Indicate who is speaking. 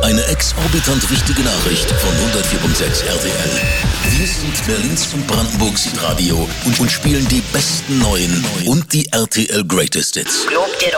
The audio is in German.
Speaker 1: Eine exorbitant wichtige Nachricht von 104.6 RTL. Wir sind Berlins und Brandenburgs Hitradio und spielen die besten neuen und die RTL Greatest Hits.
Speaker 2: Lob dir